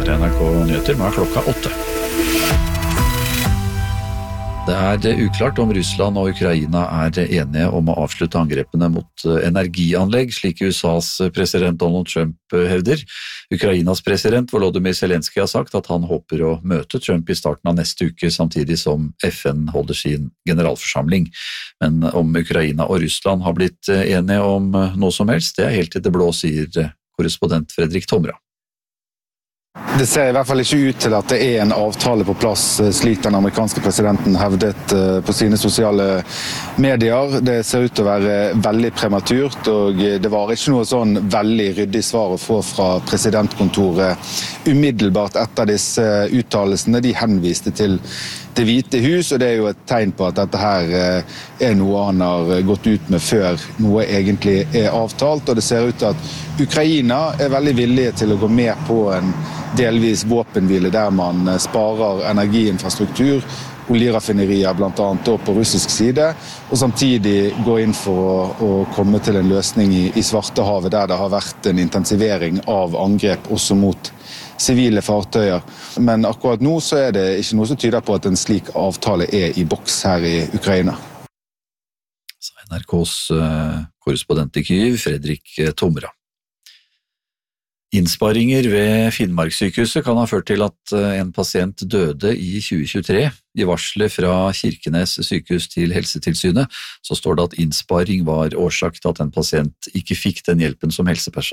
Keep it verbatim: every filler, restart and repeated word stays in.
til N R K Nyheter, nå er klokka åtte. Det er uklart om Russland og Ukraina er enige om å avslutte angrepene mot energianlegg, slik U S A's president Donald Trump hevder. Ukrainas president Volodymyr Zelenskyj har sagt at han håper å møte Trump i starten av neste uke, samtidig som F N holder sin generalforsamling. Men om Ukraina og Russland har blitt enige om noe som helst, det er helt i det blå, sier korrespondent Fredrik Tomra. Det ser i hvert fall ikke ut til at det er en avtale på plass, slik den amerikanske presidenten hevdet på sine sosiale medier. Det ser ut til å være veldig prematurt, og det var ikke noe sånn veldig ryddig svar å få fra presidentkontoret umiddelbart etter disse uttalelsene. De henviste til Det hvite hus, og det er jo et tegn på at dette her er noe han har gått ut med før noe egentlig er avtalt, og det ser ut til at Ukraina er veldig villige til å gå med på en delvis våpenhvile der man sparer energiinfrastruktur, oljeraffinerier blant annet på russisk side, og samtidig gå inn for å, å komme til en løsning i, i Svartehavet, der det har vært en intensivering av angrep også mot sivile fartøyer. Men akkurat nå så er det ikke noe som tyder på at en slik avtale er i boks her i Ukraina. Så N R K's korrespondent i Kyiv, Fredrik Tomra. Innsparinger ved Finnmarkssykehuset kan ha ført til at en pasient døde i tjue tjuetre. I varslet fra Kirkenes sykehus til Helsetilsynet så står det at innsparing var årsak til at en pasient ikke fikk den hjelpen som helsepersonell